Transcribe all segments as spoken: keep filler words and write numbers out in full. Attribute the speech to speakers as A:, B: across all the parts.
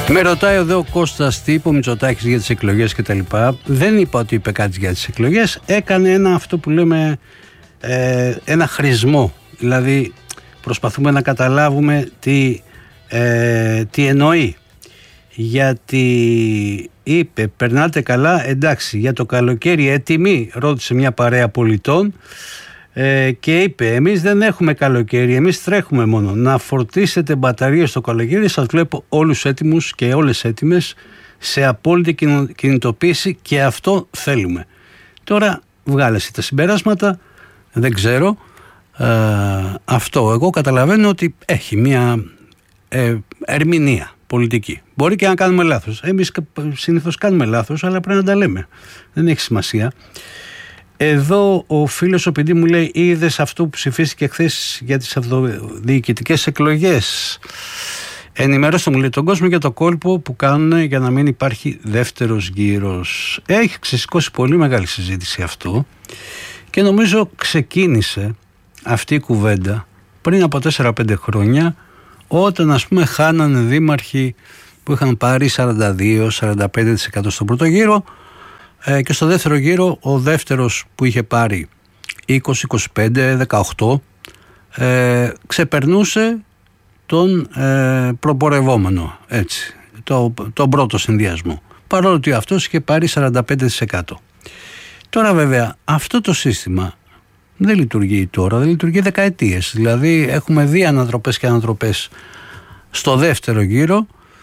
A: Με ρωτάει εδώ ο Κώστας τι είπε ο Μητσοτάκης για τις εκλογές και τα λοιπά. Δεν είπα ότι είπε κάτι για τις εκλογές. Έκανε ένα αυτό που λέμε ε, ένα χρησμό. Δηλαδή προσπαθούμε να καταλάβουμε τι, ε, τι εννοεί. Γιατί είπε περνάτε καλά, εντάξει, για το καλοκαίρι έτοιμοι, ρώτησε μια παρέα πολιτών. Ε, και είπε εμείς δεν έχουμε καλοκαίρι, εμείς τρέχουμε μόνο, να φορτίσετε μπαταρίες το καλοκαίρι, σας βλέπω όλους έτοιμους και όλες έτοιμες σε απόλυτη κινητοποίηση και αυτό θέλουμε. Τώρα βγάλεσαι τα συμπεράσματα, δεν ξέρω, ε, αυτό εγώ καταλαβαίνω ότι έχει μια ε, ερμηνεία πολιτική. Μπορεί και να κάνουμε λάθος, εμείς συνήθως κάνουμε λάθος, αλλά πρέπει να τα λέμε, δεν έχει σημασία. Εδώ ο φίλος ο παιδί μου λέει είδες αυτό που ψηφίστηκε χθες για τις αυτοδιοικητικές εκλογές. Ενημερώστε μου λέει τον κόσμο για το κόλπο που κάνουν για να μην υπάρχει δεύτερος γύρος. Έχει ξεσηκώσει πολύ μεγάλη συζήτηση αυτό και νομίζω ξεκίνησε αυτή η κουβέντα πριν από τέσσερα πέντε χρόνια, όταν ας πούμε χάνανε δήμαρχοι που είχαν πάρει σαράντα δύο με σαράντα πέντε τοις εκατό στον πρώτο γύρο. Ε, και στο δεύτερο γύρο ο δεύτερος που είχε πάρει είκοσι, είκοσι πέντε, δεκαοκτώ ε, ξεπερνούσε τον ε, προπορευόμενο, έτσι, το, τον πρώτο συνδυασμό, παρόλο ότι αυτός είχε πάρει σαράντα πέντε τοις εκατό. Τώρα βέβαια αυτό το σύστημα δεν λειτουργεί τώρα, δεν λειτουργεί δεκαετίες. Δηλαδή έχουμε δει ανατροπές και ανατροπές στο δεύτερο γύρο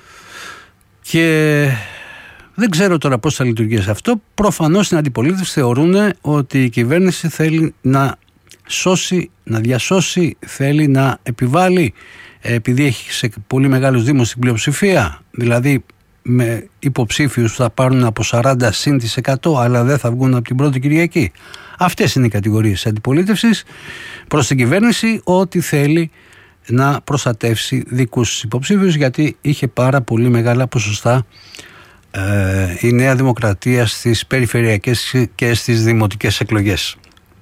A: και δεν ξέρω τώρα πώς θα λειτουργήσει αυτό. Προφανώς στην αντιπολίτευση θεωρούν ότι η κυβέρνηση θέλει να σώσει, να διασώσει, θέλει να επιβάλλει, επειδή έχει σε πολύ μεγάλους δήμους την πλειοψηφία, δηλαδή με υποψήφιους που θα πάρουν από σαράντα συν της εκατό, αλλά δεν θα βγουν από την πρώτη Κυριακή. Αυτές είναι οι κατηγορίες της αντιπολίτευσης προς την κυβέρνηση, ότι θέλει να προστατεύσει δικούς υποψήφιους, γιατί είχε πάρα πολύ μεγάλα ποσοστά η Νέα Δημοκρατία στις περιφερειακές και στις δημοτικές εκλογές.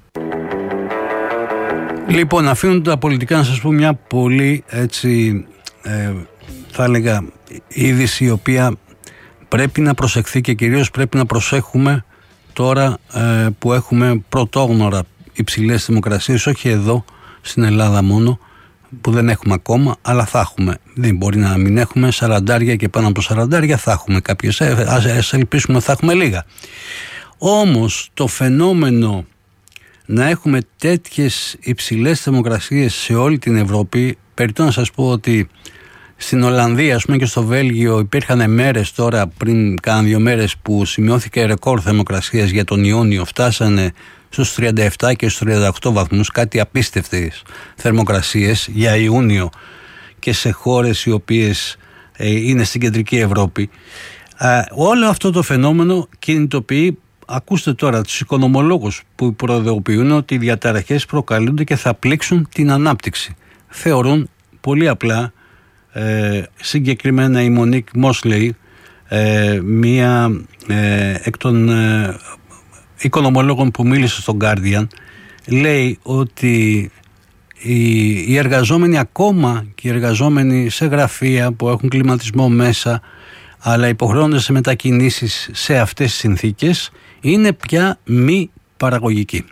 A: Λοιπόν, αφήνουν τα πολιτικά, να σας πω μια πολύ έτσι ε, θα έλεγα είδηση η οποία πρέπει να προσεχθεί και κυρίως πρέπει να προσέχουμε τώρα ε, που έχουμε πρωτόγνωρα υψηλές δημοκρασίες, όχι εδώ στην Ελλάδα μόνο, που δεν έχουμε ακόμα, αλλά θα έχουμε. Δεν μπορεί να μην έχουμε σαραντάρια και πάνω από σαραντάρια, θα έχουμε κάποιες, ας ελπίσουμε θα έχουμε λίγα. Όμως το φαινόμενο να έχουμε τέτοιες υψηλές δημοκρασίες σε όλη την Ευρώπη, περιττώ να σας πω ότι στην Ολλανδία, ας πούμε, και στο Βέλγιο υπήρχαν μέρες τώρα, πριν κάνα δύο μέρες, που σημειώθηκε ρεκόρ θερμοκρασίας για τον Ιούνιο, φτάσανε στους τριάντα επτά και στους τριάντα οκτώ βαθμούς, κάτι απίστευτες θερμοκρασίες για Ιούνιο και σε χώρες οι οποίες ε, είναι στην κεντρική Ευρώπη. Ε, όλο αυτό το φαινόμενο κινητοποιεί, ακούστε τώρα, τους οικονομολόγους που προειδοποιούν ότι οι διαταραχές προκαλούνται και θα πλήξουν την ανάπτυξη. Θεωρούν πολύ απλά, ε, συγκεκριμένα η Μονίκ Μόσλεϊ, ε, μία ε, εκ των ε, οικονομολόγων που μίλησε στο Guardian, λέει ότι οι, οι εργαζόμενοι, ακόμα και οι εργαζόμενοι σε γραφεία που έχουν κλιματισμό μέσα, αλλά υποχρεώνονται σε μετακινήσεις σε αυτές τις συνθήκες, είναι πια μη παραγωγικοί.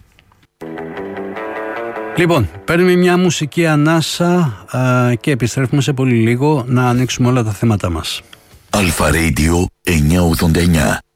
A: Λοιπόν, παίρνουμε μια μουσική ανάσα α, και επιστρέφουμε σε πολύ λίγο να ανοίξουμε όλα τα θέματα μας.
B: Αλφα Radio εννιακόσια ογδόντα εννιά.